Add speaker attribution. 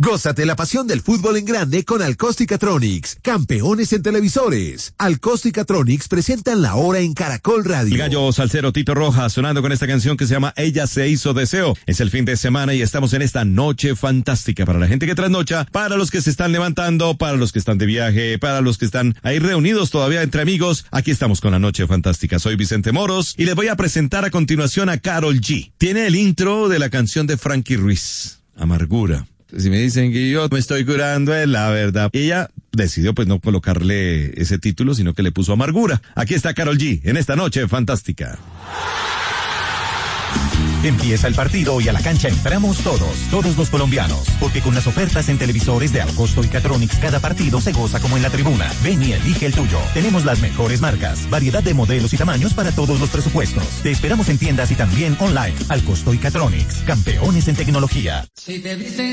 Speaker 1: Gózate la pasión del fútbol en grande con Alcosticatronics, campeones en televisores. Alcosticatronics presentan La Hora en Caracol Radio.
Speaker 2: El gallo salsero Tito Rojas sonando con esta canción que se llama Ella se hizo deseo. Es el fin de semana y estamos en esta noche fantástica para la gente que trasnocha, para los que se están levantando, para los que están de viaje, para los que están ahí reunidos todavía entre amigos. Aquí estamos con la noche fantástica. Soy Vicente Moros y les voy a presentar a continuación a Karol G. Tiene el intro de la canción de Frankie Ruiz, Amargura. Si me dicen que yo me estoy curando es la verdad. Ella decidió pues no colocarle ese título, sino que le puso Amargura. Aquí está Karol G en esta noche fantástica.
Speaker 3: Empieza el partido y a la cancha entramos todos los colombianos, porque con las ofertas en televisores de Alcosticatronics cada partido se goza como en la tribuna. Ven y elige el tuyo. Tenemos las mejores marcas, variedad de modelos y tamaños para todos los presupuestos. Te esperamos en tiendas y también online. Alcosticatronics, campeones en tecnología.
Speaker 4: Si te dicen